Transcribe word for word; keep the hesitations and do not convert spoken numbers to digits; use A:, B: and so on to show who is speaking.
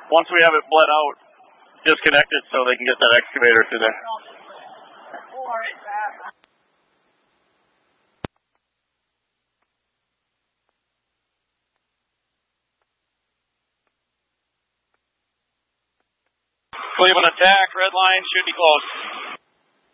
A: once we have it bled out, disconnect it so they can get that excavator through there. Cleveland attack, red line should be close.